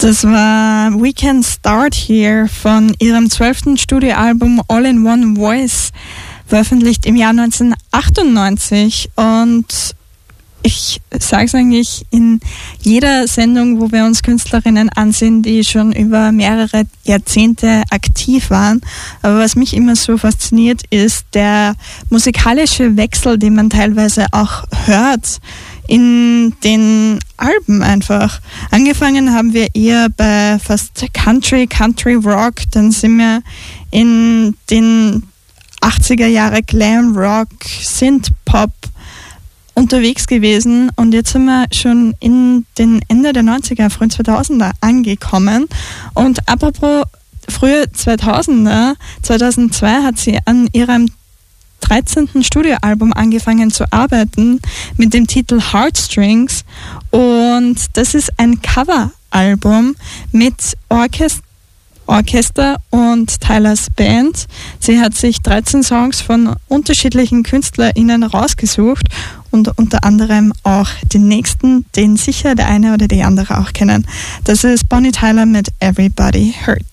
Das war We Can Start Here von ihrem 12. Studioalbum All in One Voice, veröffentlicht im Jahr 1998. Und ich sage es eigentlich in jeder Sendung, wo wir uns Künstlerinnen ansehen, die schon über mehrere Jahrzehnte aktiv waren. Aber was mich immer so fasziniert, ist der musikalische Wechsel, den man teilweise auch hört in den Alben einfach. Angefangen haben wir eher bei fast Country Rock, dann sind wir in den 80er Jahre Glam Rock, Synth-Pop unterwegs gewesen und jetzt sind wir schon in den Ende der 90er, frühen 2000er angekommen. Und apropos frühe 2000er, 2002 hat sie an ihrem 13. Studioalbum angefangen zu arbeiten mit dem Titel Heartstrings, und das ist ein Coveralbum mit Orchester und Tylers Band. Sie hat sich 13 Songs von unterschiedlichen KünstlerInnen rausgesucht und unter anderem auch den nächsten, den sicher der eine oder die andere auch kennen. Das ist Bonnie Tyler mit Everybody Hurts.